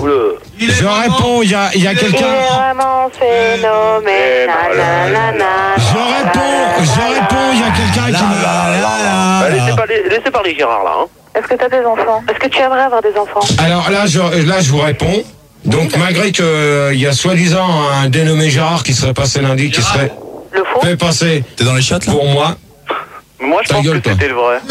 Oula. Je réponds, il y a quelqu'un. Il est vraiment phénoménal. Je réponds, il y a quelqu'un qui Laissez parler Gérard là. Hein. Est-ce que tu as des enfants? Est-ce que tu aimerais avoir des enfants? Alors là, je vous réponds. Donc malgré qu'il y a soi-disant un dénommé Gérard qui serait passé lundi, qui serait fait passer. T'es dans les chiottes là? Pour moi. Moi je pense que c'était le vrai.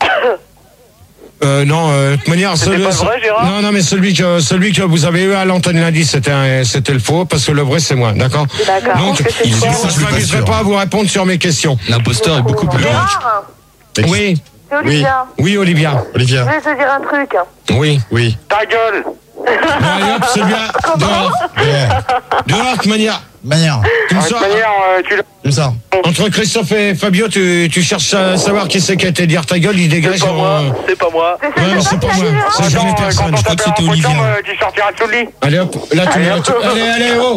Non, de toute manière, c'était pas vrai, Gérard? Non, mais celui que vous avez eu à l'antenne lundi, c'était le faux, parce que le vrai c'est moi, d'accord? D'accord. Donc, je ne m'amuserai pas à vous répondre sur mes questions. L'imposteur est beaucoup plus riche. Gérard, Oui, c'est Olivia. oui, Olivia. Je vais te dire un truc. Oui. Ta gueule. Bon, allez hop, celui-là, dehors. Dehors, de toute manière. Tu me sors. Tu me sors. Entre Christophe et Fabio, tu cherches à savoir qui c'est qui a été dire ta gueule, il dégage. C'est pas moi. C'est pas moi. Ouais, c'est pas moi. C'est jamais personne. Je crois que c'était Olivia. Tu sortiras sous le lit. Allez hop, là tu allez, oh.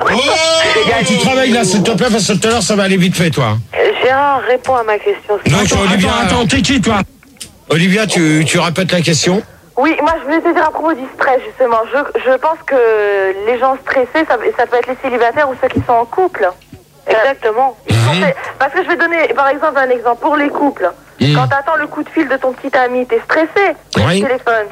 Tu travailles là, s'il te plaît, parce que tout à l'heure ça va aller vite fait, toi. Gérard, réponds à ma question. Non, Olivia, attends, t'es qui, toi? Olivia, tu répètes la question? Oui, moi je voulais te dire à propos du stress justement. Je pense que les gens stressés, ça peut être les célibataires ou ceux qui sont en couple. Exactement. Parce que je vais donner par exemple un exemple pour les couples. Quand t'attends le coup de fil de ton petit ami, t'es stressé au téléphone.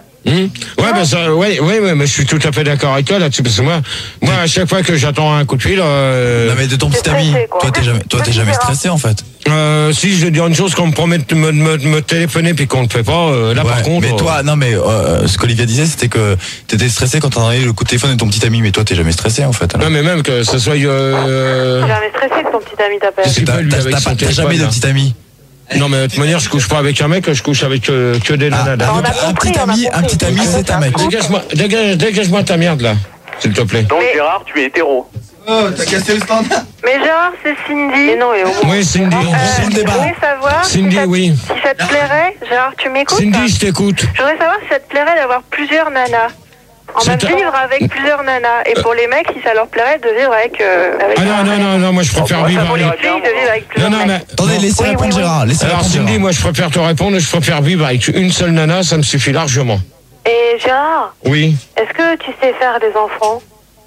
Ouais, mais je suis tout à fait d'accord avec toi là-dessus, parce que moi, à chaque fois que j'attends un coup de fil, Non mais de ton petit ami, t'es jamais stressé en fait. si je vais dire une chose, qu'on me promet de me téléphoner puis qu'on ne le fait pas, là par contre. Mais toi, ce qu'Olivia disait, c'était que t'étais stressé quand t'entendais le coup de téléphone de ton petit ami, mais toi t'es jamais stressé en fait. Alors. Non mais même que ce soit. T'es jamais stressé que ton petit ami t'appelle. T'as jamais de petit ami. Non mais de toute manière je couche pas avec un mec, je couche avec que des nanas. Un petit ami c'est un mec. Dégage-moi ta merde là, s'il te plaît. Donc Gérard, tu es hétéro. Oh, t'as cassé le standard. Mais Gérard, c'est Cindy. Mais non, oui, Cindy. Je voudrais savoir Cindy, si ça te plairait. Gérard, tu m'écoutes? Cindy, je t'écoute. Je voudrais savoir si ça te plairait d'avoir plusieurs nanas. En même vivre avec plusieurs nanas. Et pour les mecs, si ça leur plairait de vivre avec non, moi je préfère vivre avec plusieurs mais attendez, laissez répondre Gérard. Alors Cindy, moi je préfère te répondre, je préfère vivre avec une seule nana, ça me suffit largement. Et Gérard, oui. Est-ce que tu sais faire des enfants?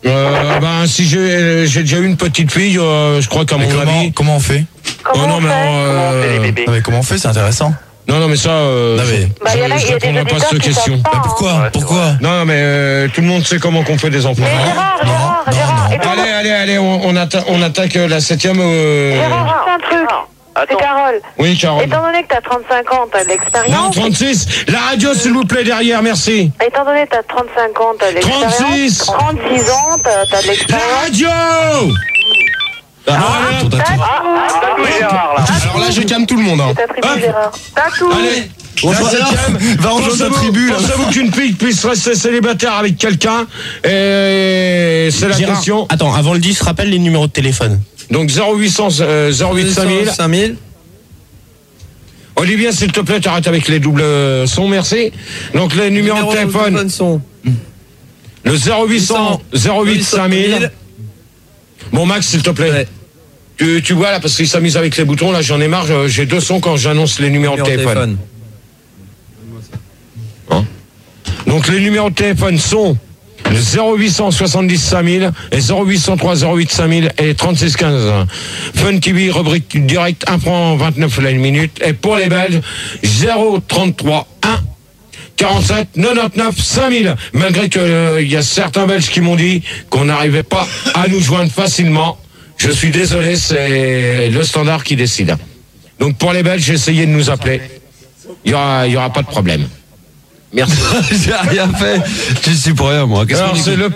Si j'ai déjà eu une petite fille, je crois qu'à mon avis. Comment on fait? Comment on fait? Mais comment on fait? C'est intéressant. Non, mais ça, je répondrai pas à cette question. Pourquoi? Non, mais tout le monde sait comment qu'on fait des enfants. Gérard. Allez, on attaque la 7e. Gérard, c'est un truc. C'est Carole. Oui, Carole. Étant donné que t'as 35 ans, t'as de l'expérience. Non, 36. La radio, s'il vous plaît, derrière, merci. Étant donné que t'as 35 ans, t'as de l'expérience. 36. 36 ans, t'as de l'expérience. La radio. Alors là, je calme tout le monde. Ta tribu, Gérard. Tatou. Allez. Va rejoindre ta tribu. Pensez-vous qu'une fille puisse rester célibataire avec quelqu'un? Et c'est la question. Attends, avant le 10, rappelle les numéros de téléphone. Donc 0800 08 5000. Olivier, s'il te plaît, t'arrêtes avec les doubles sons, merci. Donc les numéros de téléphone sont le 0800 08 5000. Bon Max, s'il te plaît. Tu vois là, parce qu'il s'amuse avec les boutons, là j'en ai marre, j'ai deux sons quand j'annonce les numéros de téléphone. Hein? Donc les numéros de téléphone sont le 0800 70 5000 et 0803 08 5000 et 36 15. Fun TV, rubrique direct, 1 franc 29 la minute. Et pour les Belges, 033 1 47 99 5000. Malgré que il y a certains Belges qui m'ont dit qu'on n'arrivait pas à nous joindre facilement. Je suis désolé, c'est le standard qui décide. Donc pour les Belges, essayez de nous appeler. Il y aura pas de problème. Merci. J'ai rien fait. Je suis pour rien, moi. Alors c'est le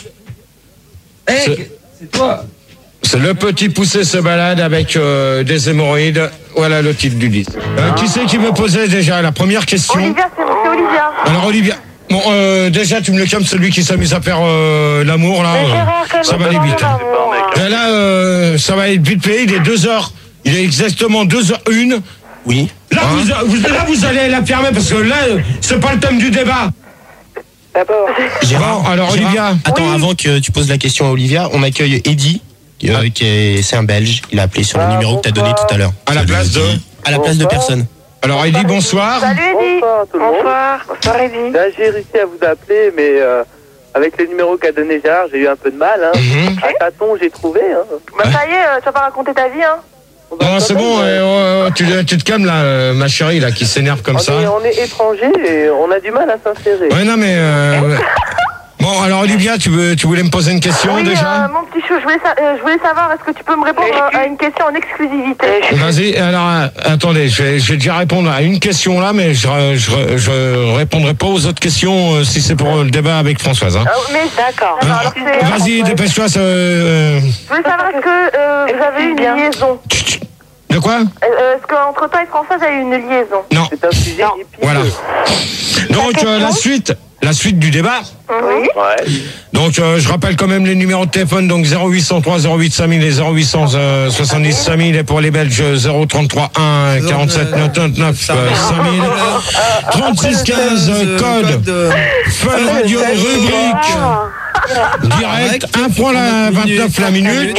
c'est toi. C'est le petit poussé se balade avec des hémorroïdes. Voilà le titre du disque. Qui c'est qui me posait déjà la première question? Olivia, c'est Olivia. Alors Olivia. Bon, déjà tu me le calmes, celui qui s'amuse à faire l'amour là. Ça va aller vite. Et là, ça va être vite fait. Il est 2h. Il est exactement 2h01. Oui. Là, vous allez la fermer parce que là, c'est pas le thème du débat. D'abord. Gérard, alors Olivia. Attends, avant que tu poses la question à Olivia, on accueille Eddy, c'est un Belge. Il a appelé sur le numéro que tu as donné tout à l'heure. À la place de personne. Alors Eddy, bonsoir. Salut Eddy. Bonsoir Eddy. Là, j'ai réussi à vous appeler, mais avec le numéro qu'a donné Gérard, j'ai eu un peu de mal. Hein. À tâtons, j'ai trouvé. Hein. Bah ça y est, tu vas pas raconter ta vie, hein. Non, c'est bon, tu te calmes là, ma chérie, là, qui s'énerve comme ça. On est étrangers et on a du mal à s'insérer. Ouais, non, mais... Bon, alors Olivia, tu voulais me poser une question déjà mon petit chou, je voulais savoir, est-ce que tu peux me répondre à une question en exclusivité? Vas-y, alors attendez, je vais déjà répondre à une question là, mais je répondrai pas aux autres questions si c'est pour le débat avec Françoise. Hein. Mais d'accord. Vas-y, dépêche-toi. Je voulais savoir, est-ce que vous avez eu une liaison? De quoi? Est-ce qu'entre toi et Françoise, il y a eu une liaison? Non. C'est un sujet épineux. Voilà. Donc la suite du débat. Oui. Ouais. Donc je rappelle quand même les numéros de téléphone, donc 0803 08 5000 et 0800 70 5000 et pour les Belges 033 1 47 99 5000 36 15 code Fun Radio rubrique direct 1 franc la 29 la minute.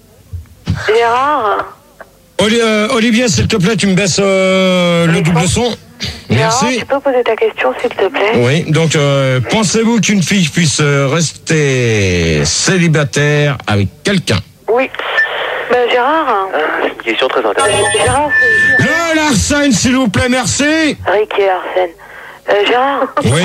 Gérard. Olivier, s'il te plaît, tu me baisses le double son. Merci. Gérard, tu peux poser ta question, s'il te plaît? Oui, donc pensez-vous qu'une fille puisse rester célibataire avec quelqu'un? Oui. Gérard. C'est une question très intéressante. Gérard, Le Larsen, s'il vous plaît, merci. Ricky Larsen. Gérard. Oui.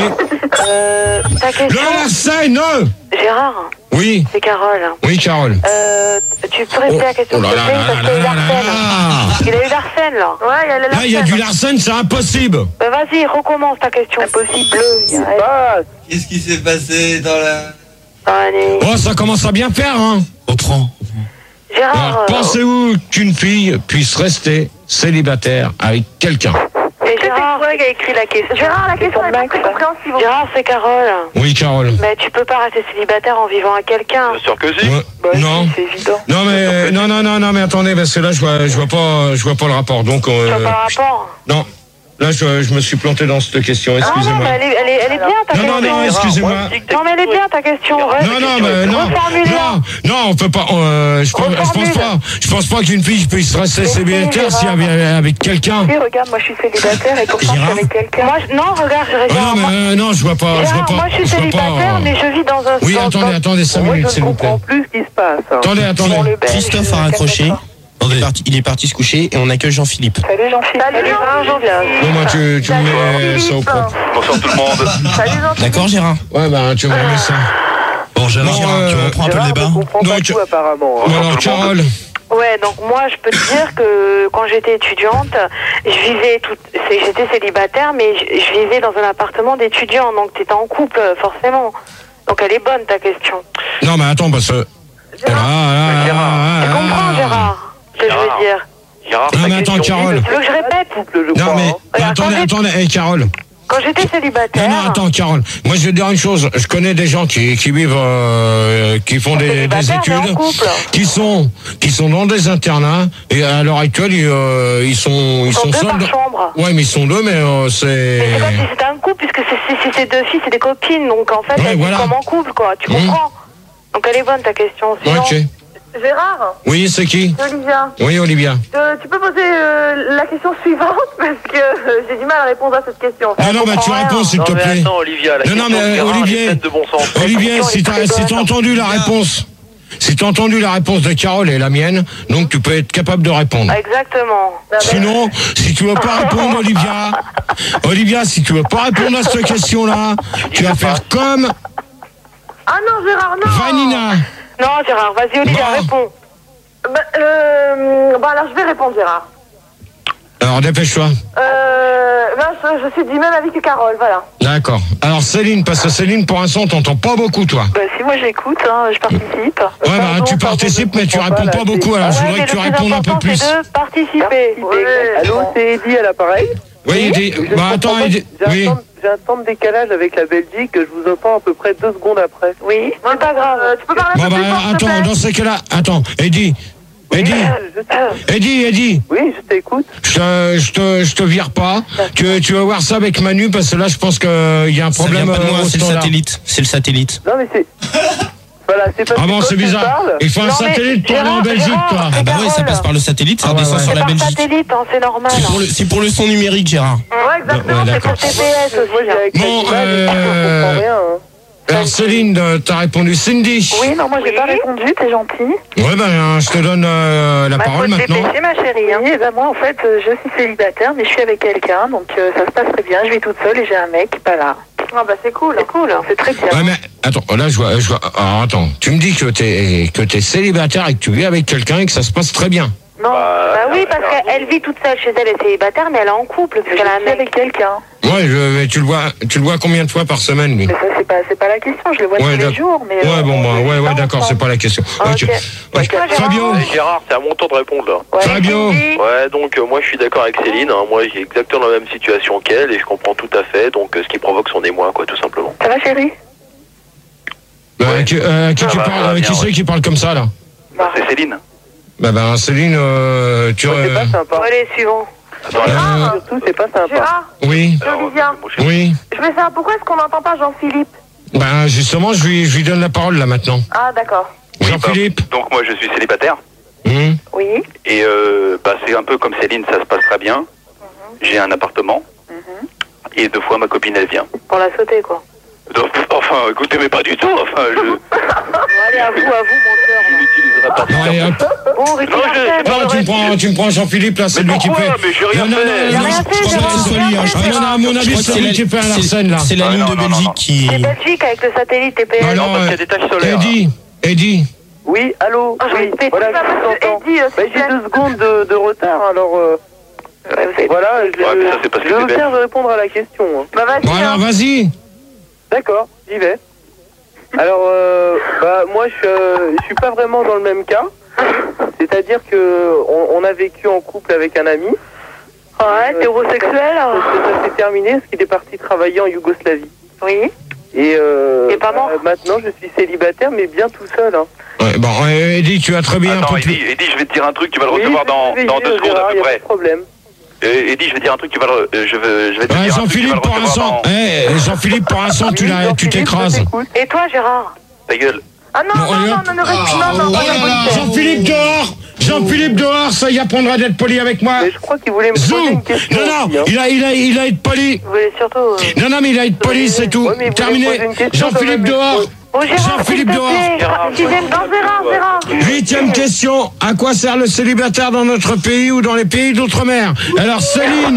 Ta question. Le Larsen, Gérard. Oui. C'est Carole. Oui, Carole. Tu peux répéter la question, s'il te plaît, parce qu'il y a eu Larsen. Il a eu Larsen, là. Ouais, il y a le Larsen. Là, il y a du Larsen, c'est impossible. Vas-y, recommence ta question. Impossible. Qu'est-ce qui s'est passé dans la... Allez. Oh, ça commence à bien faire, hein. Reprends. Gérard. Alors, pensez-vous qu'une fille puisse rester célibataire avec quelqu'un? Mais Gérard, qui a écrit la question? Gérard, la question est pas compréhensible. Gérard, c'est Carole. Oui, Carole. Mais tu peux pas rester célibataire en vivant avec quelqu'un. Bien sûr que si. Ouais. Non. C'est évident. Non, mais non, mais attendez, parce que là, je vois pas le rapport. Donc, Tu vois pas le rapport? non. Là, je me suis planté dans cette question, Ah non, excusez-moi. mais elle est bien ta question. Non, excusez-moi. Non, mais elle est bien ta question. Non, on peut pas. Je pense pas qu'une fille puisse rester célibataire si elle vient avec quelqu'un. Oui, regarde, moi je suis célibataire et pourtant je suis avec quelqu'un. Non, regarde, je regarde. Non, je vois pas. Moi je suis célibataire, mais je vis dans un. Oui, attendez 5 minutes, s'il vous plaît. Plus ce qui se passe. Attendez. Christophe a raccroché. Il est parti se coucher et on accueille Jean-Philippe. Salut Jean-Philippe. Salut Jean-Philippe. Bon, moi, tu me mets ça au propre. Bonsoir tout le monde. Salut Jean-Philippe. D'accord, Gérard? Ouais, tu me mets ça. Bon, Gérard, tu reprends un peu le débat. Je comprends pas tout apparemment. Bon, alors, Carole. Ouais, donc moi je peux te dire que quand j'étais étudiante, j'étais célibataire, mais je vivais dans un appartement d'étudiants, donc t'étais en couple forcément. Donc elle est bonne ta question. Non, mais attends, parce que... Tu comprends Gérard, ce que je veux dire? Gérard, Non, mais attends, Carole. Tu veux que je répète? Non, mais attendez, Carole. Quand j'étais célibataire... Non, attends, Carole. Moi, je vais te dire une chose. Je connais des gens qui vivent, qui font des études, qui sont dans des internats, et à l'heure actuelle, ils sont deux seuls. par chambre. Ouais, mais ils sont deux, mais c'est... Mais c'est comme si c'était un couple, puisque si c'est deux filles, c'est des copines, donc en fait, elles vivent comme en couple, quoi. Tu comprends? Donc elle est bonne, ta question. Sinon... Ok. Gérard? Oui, c'est qui? Olivia. Oui, Olivia. Tu peux poser la question suivante parce que j'ai du mal à répondre à cette question. Non, mais tu réponds, s'il te plaît. Non, Olivia, la Non, mais Olivier, de bon sens. Olivier, si t'as entendu la réponse, si t'as entendu la réponse de Carole et la mienne, donc tu peux être capable de répondre. Exactement. Sinon, si tu veux pas répondre, Olivia, si tu veux pas répondre à cette question-là, tu vas faire comme Ah non, Gérard, non. Vanina. Non, Gérard, vas-y, Olivia, réponds. Alors je vais répondre, Gérard. Alors, dépêche-toi. Je suis du même avis que Carole, voilà. D'accord. Alors, Céline, parce que Céline, pour l'instant, on t'entend pas beaucoup, toi. Si moi j'écoute, je participe. Ouais, tu participes, mais tu réponds pas beaucoup, alors je voudrais que tu répondes un peu plus. C'est de participer. Allô, c'est Eddy à l'appareil? Oui, Eddy. Attends, Eddy. Oui. J'ai un temps de décalage avec la Belgique, je vous entends à peu près 2 secondes après. Oui, c'est pas grave. Tu peux parler un peu plus fort, s'il te plaît? Attends, dans ces cas-là, Eddy. Eddy. Oui, je t'écoute. Je te vire pas. Tu vas voir ça avec Manu, parce que là, je pense qu'il y a un problème. Ça vient pas de moi, c'est le standard. satellite. C'est le satellite. Non, mais c'est... Voilà, c'est pas... Ah bon, c'est bizarre. Il faut un satellite pour aller en Belgique, toi. Ah bah oui, ça passe par le satellite, ça descend sur la Belgique. Satellite, c'est normal. C'est pour le son numérique, Gérard. Ouais, exactement, c'est pour TPS aussi. Bon, Alors Céline, t'as répondu. Cindy. Oui, non, moi j'ai pas répondu, t'es gentil. Ouais, ben je te donne la parole maintenant. Dépêcher, ma chérie. Hein. Oui, ben moi en fait, je suis célibataire, mais je suis avec quelqu'un, donc ça se passe très bien. Je vis toute seule et j'ai un mec qui est pas là. Ah bah c'est cool. C'est cool, c'est très bien. Ouais, mais attends, là je vois. Alors attends, tu me dis que t'es célibataire et que tu vis avec quelqu'un et que ça se passe très bien. Non, bah oui, parce qu'elle vit toute seule chez elle, elle est célibataire, mais elle est en couple, parce qu'elle a un mec avec quelqu'un. Ouais, mais tu le vois combien de fois par semaine, lui? Mais ça, c'est pas la question, je le vois tous les jours. Mais ouais, bon, ouais, d'accord, c'est pas la question. Okay. Fabio. Gérard, c'est à mon tour de répondre là. Ouais, Fabio. Ouais, donc moi je suis d'accord avec Céline, hein. Moi j'ai exactement la même situation qu'elle et je comprends tout à fait, donc ce qui provoque son émoi, quoi, tout simplement. Ça va, chérie? Qui c'est qui parle comme ça, là? Bah, c'est Céline. Bah Céline, tu... c'est pas sympa. Allez, suivant. Surtout, c'est pas sympa. Gérard, Oui. Olivia. Oui. Je veux savoir pourquoi est-ce qu'on n'entend pas Jean-Philippe? Ben justement, je lui donne la parole là maintenant. Ah, d'accord. Jean-Philippe. Donc moi je suis célibataire. Oui. Et c'est un peu comme Céline, ça se passe très bien. J'ai un appartement. Et 2 fois ma copine elle vient. Pour la sauter, quoi. Donc, enfin, écoutez, mais pas du tout. Enfin, Allez, à vous, menteur. je n'utiliserai pas. Allez, hop. Bon, Ricky, Tu me prends Jean-Philippe là, c'est lui qui fait. Mais j'ai rien fait. Non, à mon avis, c'est lui qui fait un Larsen là. C'est la ligne de Belgique qui... C'est Belgique avec le satellite TPS. Alors, parce qu'il y a des taches solaires. Eddie. Oui, allô. Oui, voilà, je t'entends. J'ai 2 secondes de retard, alors voilà, je veux bien répondre à la question. Hein. Bah vas-y. Bon, alors vas-y. D'accord, j'y vais. Alors, moi, je suis pas vraiment dans le même cas. C'est-à-dire que on a vécu en couple avec un ami. Ouais, t'es homosexuel. Ça s'est terminé parce qu'il est parti travailler en Yougoslavie. Oui. Et pas mort. maintenant, je suis célibataire, mais bien tout seul. Hein. Ouais, bon, Eddie, tu as très bien... Attends, Eddie, je vais te dire un truc, tu vas le recevoir dans 2 secondes à peu près. Pas de problème. Eddie, je vais te dire un truc, je vais te dire un truc, Jean-Philippe, pour l'instant, Jean-Philippe, pour l'instant, tu t'écrases. Et toi, Gérard? Ta gueule. Ah non, Jean-Philippe dehors, ça y apprendra d'être poli avec moi. Mais je crois qu'il voulait me poser une question. Non, il a être poli. Vous voulez surtout... Non, mais il a être poli, c'est tout. Terminé. Jean-Philippe dehors. Bon, Gérard, Jean-Philippe dehors. Gérard. 8e question. À quoi sert le célibataire dans notre pays ou dans les pays d'outre-mer? Alors, Céline.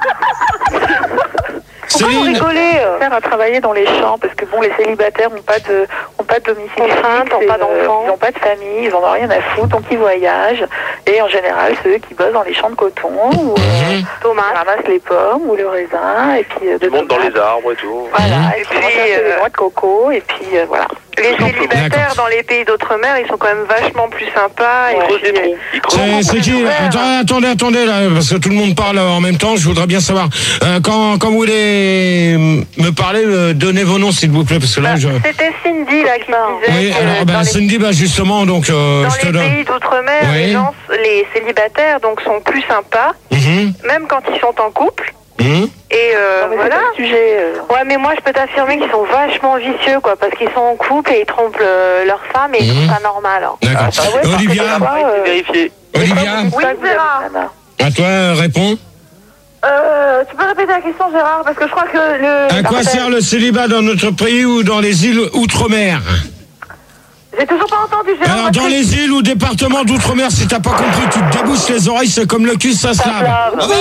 Pourquoi vous rigolez? Faire à travailler dans les champs, parce que bon, les célibataires n'ont pas de domicile fixe, n'ont pas d'enfants, ils n'ont pas de famille, ils n'en ont rien à foutre, donc ils voyagent. Et en général, ceux qui bossent dans les champs de coton, ou ramassent les pommes ou le raisin, et puis ils montent dans les arbres et tout. Voilà, et puis les noix de coco, et puis voilà. Les célibataires dans les pays d'outre-mer, ils sont quand même vachement plus sympas. C'est qui? Attendez, là, parce que tout le monde parle en même temps, je voudrais bien savoir. Quand vous voulez me parler, donnez vos noms, s'il vous plaît, parce que là, C'était Cindy, là, qui disait... Oui, alors, Cindy, justement, donc, je te donne... Dans les pays d'outre-mer, les célibataires, donc, sont plus sympas, même quand ils sont en couple. Et voilà. Ouais, mais moi je peux t'affirmer qu'ils sont vachement vicieux, quoi, parce qu'ils sont en couple et ils trompent leur femme et ils trouvent ça normal. Hein. D'accord. Olivia. Olivia. Oui, Gérard. À toi, réponds. Tu peux répéter la question, Gérard, parce que je crois que le... À quoi sert le célibat dans notre pays ou dans les îles outre-mer? J'ai toujours pas entendu, Gérard. Alors, dans les îles ou départements d'outre-mer, si t'as pas compris, tu te débousses les oreilles, c'est comme le cul, ça se lave. Bravo.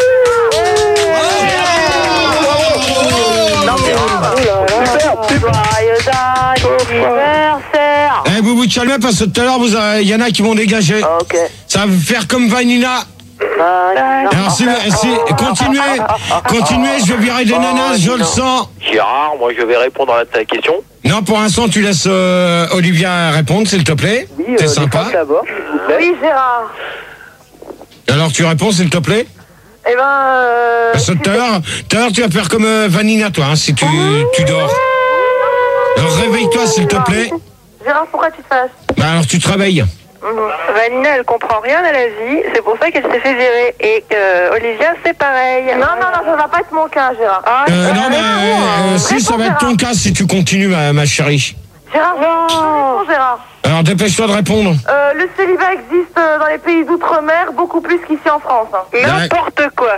Vous vous calmez parce que tout à l'heure, il y en a qui vont dégager. Ok. Ça va faire comme Vanina. Alors, continuez, je vais virer des nanas, je le sens. Gérard, moi je vais répondre à ta question. Non, pour l'instant, tu laisses Olivia répondre, s'il te plaît. Oui, t'es sympa. Oui, Gérard. Alors, tu réponds, s'il te plaît. Eh ben... Parce que tout à l'heure, tu vas faire comme Vanina, toi, hein, si tu dors. Alors, réveille-toi, s'il te plaît. Gérard, pourquoi tu te fasses? Alors, tu te réveilles. Vanina, elle comprend rien à la vie, c'est pour ça qu'elle s'est fait virer. Et Olivia, c'est pareil. Non, ça va pas être mon cas, Gérard. Si, ça va être ton cas si tu continues, ma chérie. Gérard, non, Gérard. Alors, Alors, dépêche-toi de répondre. Le célibat existe dans les pays d'outre-mer beaucoup plus qu'ici en France. N'importe quoi.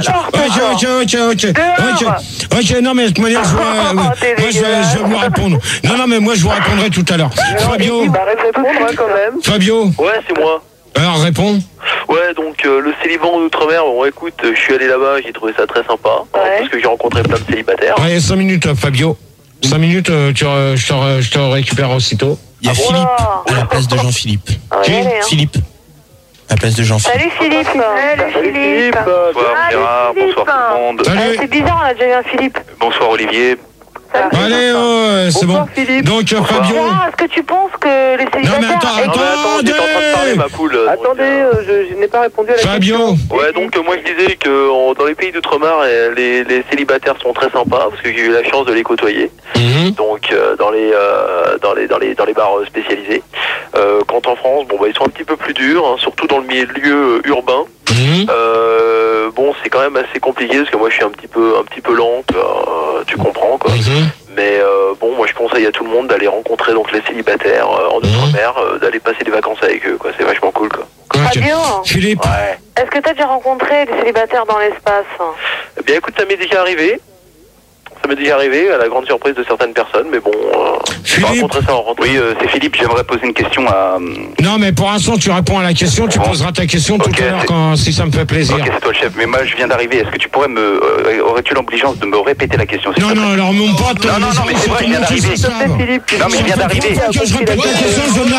Ok, non, mais de toute manière, je vais vous répondre. Non, mais moi, je vous répondrai tout à l'heure. Fabio. Bah, réponds-moi quand même. Fabio. Ouais, c'est moi. Alors, réponds. Ouais, donc le célibat en Outre-mer, bon écoute, je suis allé là-bas, j'ai trouvé ça très sympa, parce que j'ai rencontré plein de célibataires. Allez, 5 minutes, Fabio. 5 minutes, je te récupère aussitôt. Il y a Philippe à la place de Jean-Philippe. Qui ? Philippe. À la place de Jean-Philippe. Salut Philippe. Salut Philippe. Bonsoir Gérard, bonsoir tout le monde. Salut. C'est bizarre, on a déjà eu un Philippe. Bonsoir Olivier. Allez, c'est bon. Philippe. Donc, Fabio. Est-ce que tu penses que les Non, mais célibataires... attends, J'étais en train de parler, ma poule. Attendez, je n'ai pas répondu à la Fabio. question. Ouais, donc moi je disais que dans les pays d'outre-mer, les célibataires sont très sympas parce que j'ai eu la chance de les côtoyer. Donc dans les bars spécialisés. Quant en France, bon bah ils sont un petit peu plus durs, hein, surtout dans le milieu urbain. Bon, c'est quand même assez compliqué parce que moi je suis un petit peu lent, tu comprends quoi. Mais bon, moi je conseille à tout le monde d'aller rencontrer donc les célibataires en Outre-mer, d'aller passer des vacances avec eux quoi. C'est vachement cool quoi. Fabio, Philippe. Ouais. est-ce que tu as déjà rencontré des célibataires dans l'espace? Eh bien écoute, ça m'est déjà arrivé. Ça m'est déjà arrivé à la grande surprise de certaines personnes, mais bon, je vais rencontrer ça en rentrant. Oui, c'est Philippe, j'aimerais poser une question à... Non, mais pour l'instant, tu réponds à la question, tu poseras ta question tout à l'heure si ça me fait plaisir. Ok, c'est toi le chef, mais moi je viens d'arriver. Est-ce que tu pourrais aurais-tu l'obligeance de me répéter la question? Non, alors mon pote... Non, mais c'est vrai, je viens d'arriver. Non, mais je viens d'arriver. Que je répète la question, je donne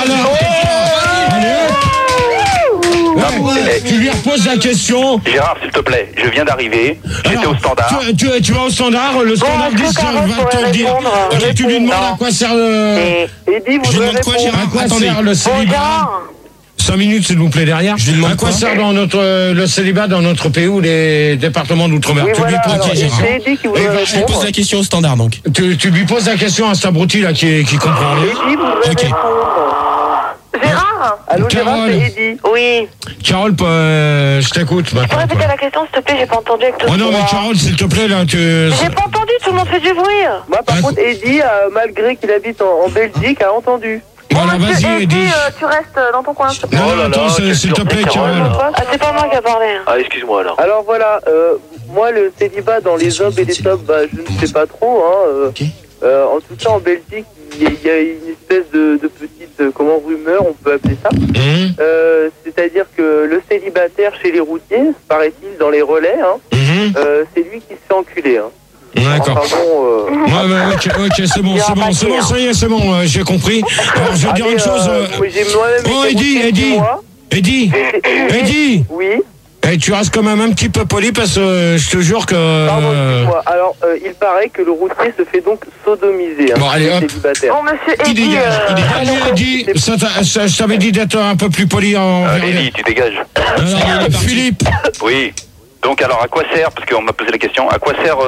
tu lui reposes la question. Gérard, s'il te plaît, je viens d'arriver. J'étais au standard. Tu vas au standard, le standard va te le dire. Tu lui demandes à quoi sert le... Eddie, vous devez répondre. À quoi sert le célibat? 5 minutes, s'il vous plaît, derrière. À quoi sert le célibat dans notre pays ou les départements d'outre-mer? Oui, Tu lui poses la question. C'est Eddie qui vous devez Je lui pose la question au standard donc. Tu lui poses la question à cet abruti là qui comprend rien. Eddie, vous devez répondre. Gérard? Allô, Gérard, Carole. c'est Eddie. Oui. Carole, je t'écoute. Tu peux répéter la question, s'il te plaît, j'ai pas entendu avec toi. Oh non, mais Carole, s'il te plaît, là, J'ai pas entendu, tout le monde fait du bruit. Moi, par contre, Eddie, malgré qu'il habite en Belgique, a entendu. Voilà, vas-y, Eddie. Tu restes dans ton coin. Non, attends, s'il te plaît, Carole. Ah, c'est pas moi qui a parlé. Ah, excuse-moi alors. Alors voilà, moi, le célibat dans les hommes et les femmes, bah, je ne sais pas trop. En tout cas, en Belgique, il y a une espèce de petite rumeur, on peut appeler ça. C'est-à-dire que le célibataire chez les routiers, paraît-il, dans les relais, c'est lui qui se fait enculer. D'accord. Enfin, bon, ok, c'est bon, ça y est, c'est bon, j'ai compris. Alors, je vais dire une chose. Oh, Eddie. Oui. Et tu restes quand même un petit peu poli parce que je te jure que... Pardon, excuse-moi. Alors, il paraît que le routier se fait donc sodomiser. Bon, allez, hop. Célibataire. Bon, monsieur Il Eddie... dégage. Allez, Eddie, je t'avais dit d'être un peu plus poli envers Eddie, tu dégages. Alors, Philippe. Oui. Donc alors, à quoi sert, parce qu'on m'a posé la question, à quoi sert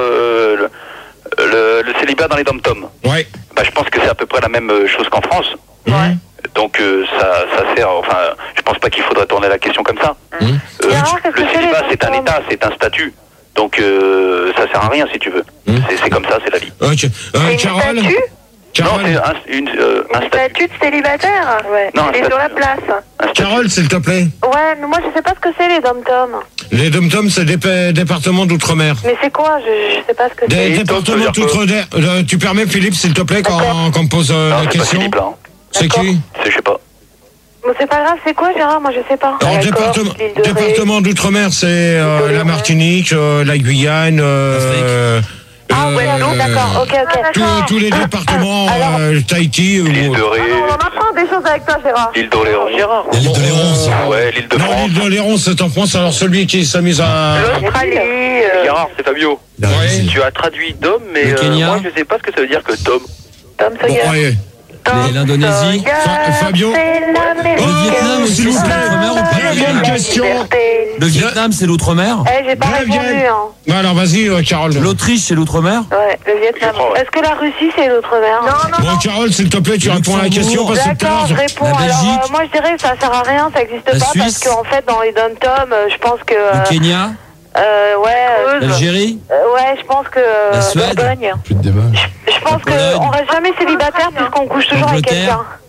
le célibat dans les dom-toms? Ouais. Bah, je pense que c'est à peu près la même chose qu'en France. Ouais. Donc ça sert, enfin, je pense pas qu'il faudrait tourner la question comme ça. Le célibat, c'est un état, c'est un statut. Donc ça sert à rien si tu veux. C'est comme ça, c'est la vie. Ok. Carole. statut Carole. Non, c'est un statut. de célibataire? Ouais. Non, il est sur la place. Carole, s'il te plaît. Ouais, mais moi je sais pas ce que c'est les dom-toms. Les dom-toms, c'est des départements d'outre-mer. Mais c'est quoi? Je sais pas ce que c'est. Des départements d'outre-mer. Tu permets, Philippe, s'il te plaît, quand on me pose la c'est question? pas Philippe, là, hein. C'est qui? Je sais pas. Bon, c'est pas grave, c'est quoi Gérard? Moi je sais pas. Alors, département d'outre-mer, c'est la Martinique, la Guyane, Ah ouais, non, d'accord, ok. tous les départements, Tahiti. L'île de Ré. On apprend des choses avec toi, Gérard. L'île d'Oléron. L'île de Léron aussi. Ouais, l'île de Non, France. l'île d'Oléron, c'est en France. Alors, celui qui s'amuse à... L'Australie. Gérard, c'est Fabio. Ouais. Tu as traduit Dom, mais Le Kenya. moi je sais pas ce que ça veut dire que Tom. Tom Bon, Sawyer. allez. L'Indonésie. Fabio. Le Vietnam, c'est l'outre-mer ou pas? Deuxième question. Le Vietnam, c'est l'outre-mer. J'ai pas répondu, hein. Bon, alors, vas-y, Carole. L'Autriche, c'est l'outre-mer. Ouais, le Vietnam. Est-ce que la Russie, c'est l'outre-mer? Non, Bon, Carole, s'il te plaît, tu réponds à la question parce que tout à D'accord, je l'heure... réponds. La Belgique. Alors, moi, je dirais que ça sert à rien, ça existe pas, Suisse. parce qu'en fait, dans les dom-toms, je pense que... Le Kenya. L'Algérie. Ouais, je pense que... La Suède. Pologne. Plus de débat. Je pense qu'on reste jamais célibataire puisqu'on couche toujours avec Angleterre. quelqu'un.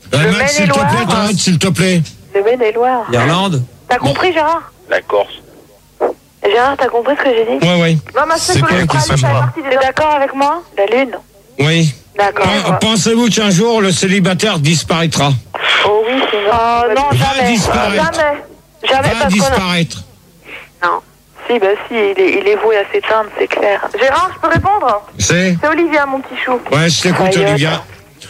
Max, s'il te plaît, t'arrêtes, s'il te plaît. Le Maine-et-Loire. L'Irlande. T'as compris, Gérard? La Corse. Gérard, t'as compris ce que j'ai dit? Ouais. Non, ma C'est quoi la question? T'es d'accord avec moi? La Lune. Oui. D'accord. Pensez-vous qu'un jour, le célibataire disparaîtra? Oh oui, c'est vrai. Non, jamais. Jamais Va parce disparaître. Non. Si, il est voué à s'éteindre, c'est clair. Gérard, je peux répondre? C'est Olivia, mon petit chou. Ouais, je t'écoute, Olivia.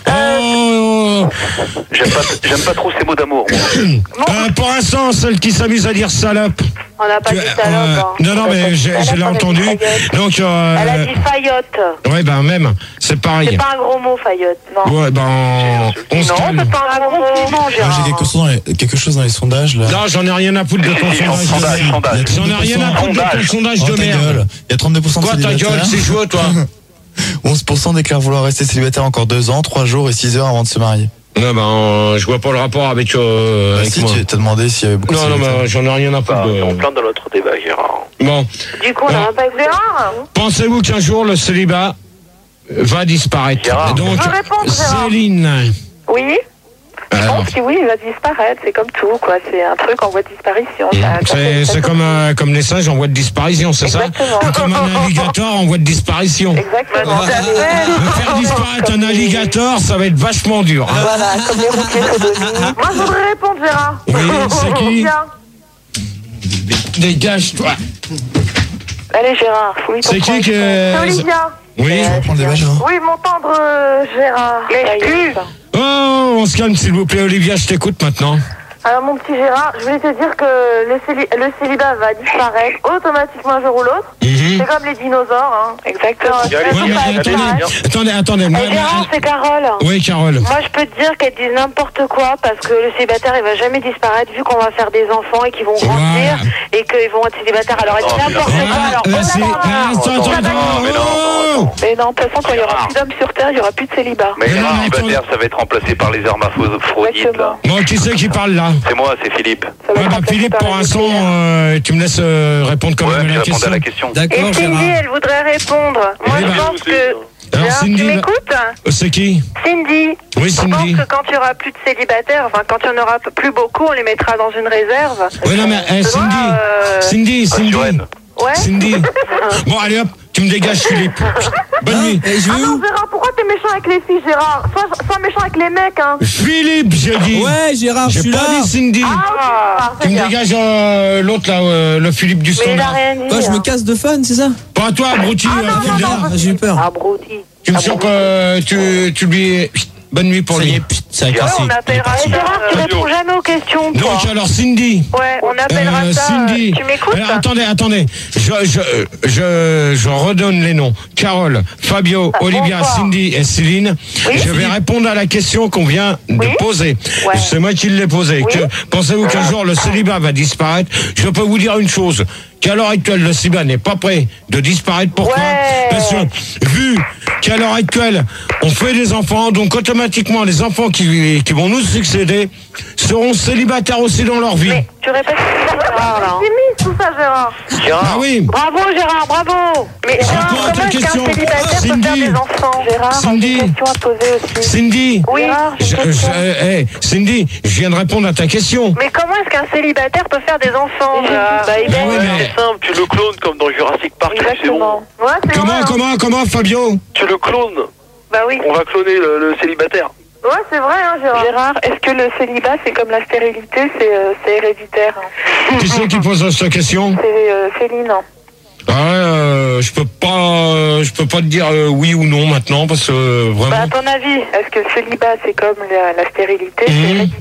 J'aime pas trop ces mots d'amour. Pour l'instant, celle qui s'amuse à dire salope. On n'a pas dit salope. Non, mais je l'ai entendu. Donc, elle a dit faillotte. Ouais, même, c'est pareil. C'est pas un gros mot, faillotte, non. Ouais, on se calme. Non, c'est pas un gros mot, non, Gérard. J'ai quelque chose dans les sondages, là. Non, j'en ai rien à foutre de ton sondage. J'en ai rien à foutre de ton sondage de merde. Il y a 32% de Quoi, ta gueule, c'est chaud, toi? 11% déclarent vouloir rester célibataire encore 2 ans, 3 jours et 6 heures avant de se marier. Non, je vois pas le rapport avec si, moi. tu t'as demandé s'il y avait beaucoup de célibataires. Non, j'en ai rien à foutre. On plein dans notre débat, Gérard. Bon. Du coup, on n'a pas avec Gérard. Pensez-vous qu'un jour, le célibat va disparaître? Gérard. Donc, je veux répondre, Gérard. Céline. Oui. Je pense que oui, il va disparaître. C'est comme tout, quoi. C'est un truc en voie de disparition. C'est comme les singes en voie de disparition, c'est ça? Exactement. Comme un alligator en voie de disparition. Exactement. Faire disparaître un alligator, ça va être vachement dur. Voilà, comme les routiers sodomies. Moi, je voudrais répondre, Gérard. Oui, c'est qui? Dégage-toi. Allez, Gérard, fouille ton C'est qui que... C'est Olivia. Oui. Prends le débat, Gérard. Oui, mon tendre Gérard. L'excuse. Oh, on se calme, s'il vous plaît, Olivia, je t'écoute maintenant. Alors, mon petit Gérard, je voulais te dire que le célibat va disparaître automatiquement un jour ou l'autre. C'est comme les dinosaures, hein. Exactement. Attendez. Gérard, c'est Carole. Oui, Carole. Moi, je peux te dire qu'elle dit n'importe quoi parce que le célibataire, il va jamais disparaître vu qu'on va faire des enfants et qu'ils vont grandir et qu'ils vont être célibataires. Alors, elle dit n'importe quoi. Alors, mais non, de toute façon, quand il y aura plus d'hommes sur Terre, il y aura plus de célibat. Mais Gérard, célibataire, ça va être remplacé par les hermaphrodites, là. Bon, qui c'est qui parle là? C'est moi, c'est Philippe. Philippe, pour l'instant, tu me laisses répondre quand même à la question. D'accord, et Cindy, elle voudrait répondre. Moi, je pense que... Alors, Cindy, tu m'écoutes? C'est qui? Cindy. Oui, Cindy. Je pense que quand il n'y aura plus de célibataires, enfin, quand il n'y en aura plus beaucoup, on les mettra dans une réserve. Oui, non, mais Cindy. Ouais. Cindy. Bon, allez hop, tu me dégages, Philippe. Bonne nuit. Ah non, Gérard, pourquoi t'es méchant avec les filles, Gérard? Sois méchant avec les mecs, hein. Philippe, j'ai dit. Ouais, Gérard, je suis là. J'ai pas dit Cindy. Tu me dégages l'autre là, le Philippe du Mais il a standard. rien dit. Quoi, je me casse de fun, c'est ça? Pas à toi, abruti. J'ai eu peur. Abruti. Tu me sens que tu lui... Bonne nuit pour lui. Ça a cassé. On appellera Gérard, tu réponds jamais aux questions, toi. Donc alors Cindy. Ouais, on appellera ça. Cindy. Tu m'écoutes? Alors, attendez. Je redonne les noms. Carole, Fabio, Olivia, bonsoir. Cindy et Céline. Oui, je vais répondre à la question qu'on vient de poser. Ouais. C'est moi qui l'ai posée. Oui. Pensez-vous qu'un jour le célibat va disparaître? Je peux vous dire une chose. Qu'à l'heure actuelle, le célibat n'est pas prêt de disparaître. Pourquoi? Parce que, vu qu'à l'heure actuelle, on fait des enfants, donc automatiquement, les enfants qui vont nous succéder seront célibataires aussi dans leur vie. Mais tu répètes Gérard, là. C'est tout ça, Gérard. Ah oui. Bravo, Gérard, bravo. Mais Gérard, Réponds à ta comment est-ce qu'un question. célibataire peut Cindy. faire des enfants? Gérard, Cindy. j'ai une question à te poser aussi. Cindy. Oui. Cindy, je viens de répondre à ta question. Mais comment est-ce qu'un célibataire peut faire des enfants? C'est simple, tu le clones comme dans Jurassic Park, c'est bon. Ouais, c'est Comment, Fabio? Tu le clones. Bah oui. On va cloner le célibataire. Ouais, c'est vrai, hein, Gérard. Gérard, est-ce que le célibat, c'est comme la stérilité, c'est héréditaire? Qui c'est qui pose cette question? C'est Céline. Je peux pas te dire oui ou non maintenant parce que vraiment. Bah, à ton avis, est-ce que le célibat, c'est comme la stérilité, c'est héréditaire?